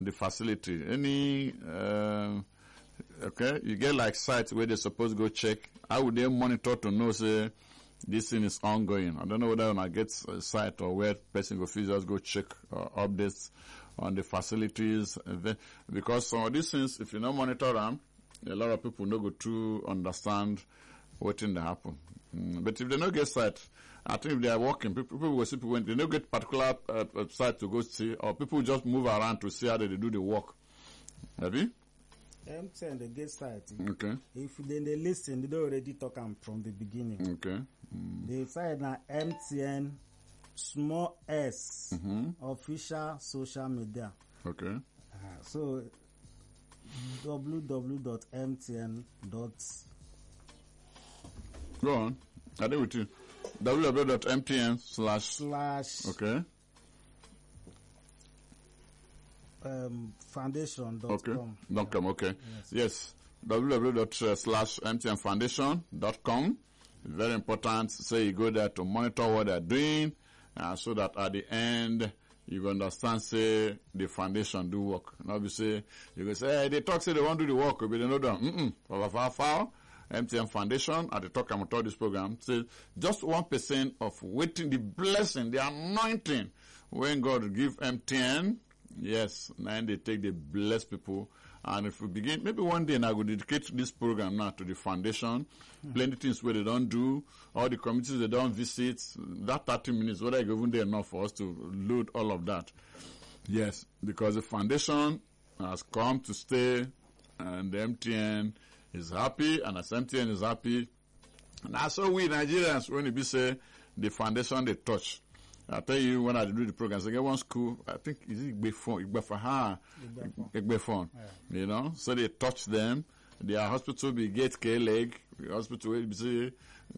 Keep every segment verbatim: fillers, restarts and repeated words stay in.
the facility. Any, uh, okay, you get like sites where they're supposed to go check. How would they monitor to know, say, this thing is ongoing? I don't know whether when I get a site or where person go just go check uh, updates on the facilities. Because some of these things, if you don't monitor them, a lot of people no go to understand what in the happen. Mm, but if they don't get site, I think if they are working, people, people will see people when they don't get particular uh, site to go see, or people just move around to see how they do the work. Have you? M T N, they get site. Okay. If they, they listen, they don't already talk them from the beginning. Okay. Mm. The site now M T N small s Mm-hmm. official social media. Okay. Uh, so w w w dot m t n dot Go on. I do with you. w w w dot m t n slash slash okay. um foundation dot Okay. com. Dot com. Okay. Yes. Yes. w w w dot slash m t n foundation dot com. Very important. Say you go there to monitor what they're doing, uh, so that at the end you understand. Say the foundation do work. Now you say you go say, hey, they talk say they want to do the work, but they know them. Mm mm. Far far. M T N Foundation at the talk I'm about this program. Say just one percent of waiting the blessing, the anointing when God give M T N. Yes, and they take the bless people. And if we begin, maybe one day now, I will dedicate this program now to the foundation. Mm. Plenty things where they don't do, all the communities they don't visit. That thirty minutes, whether I even there enough for us to load all of that. Yes, because the foundation has come to stay, and the M T N is happy, and as M T N is happy. And that's how we Nigerians, when it be say, the foundation they touch. I tell you, when I do the program, I get one school, I think, is it Igbefon, Igbefon, Igbefon, yeah. You know, so they touch them. Their hospital be get K-leg, the hospital will be say,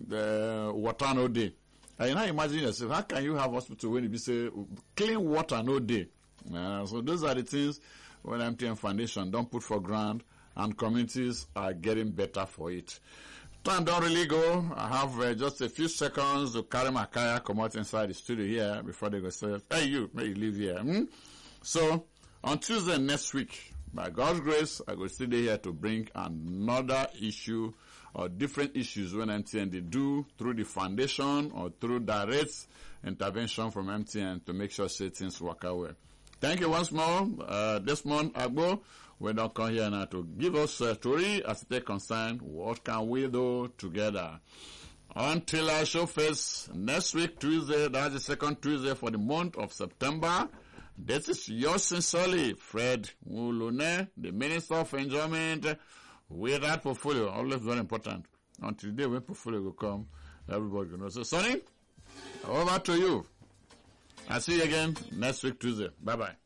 the water no day. And you know, imagine yourself, how can you have hospital when it be say, clean water no day? Uh, so those are the things when M T N Foundation don't put for ground, and communities are getting better for it. Time don't really go. I have uh, just a few seconds to carry my kayak, come out inside the studio here before they go say, hey you, may you leave here. Hmm? So, on Tuesday next week, by God's grace, I will stay here to bring another issue or different issues when M T N they do through the foundation or through direct intervention from M T N to make sure say things work out well. Thank you once more. Uh, this month, Agbo, we don't come here now to give us a story as they concern. What can we do together? Until I show face next week, Tuesday, that's the second Tuesday for the month of September. This is yours sincerely, Fred Mulune, the Minister of Enjoyment, with that portfolio. Always very important. Until the day when portfolio will come, everybody will know. So, Sonny, over to you. I'll see you again next week, Tuesday. Bye-bye.